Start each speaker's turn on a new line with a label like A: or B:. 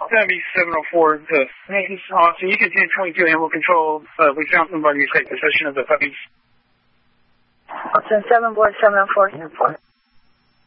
A: That'd be 704. So you can send 22 and we'll control, we found somebody who take possession of the puppies.
B: I'll send 7 board 704.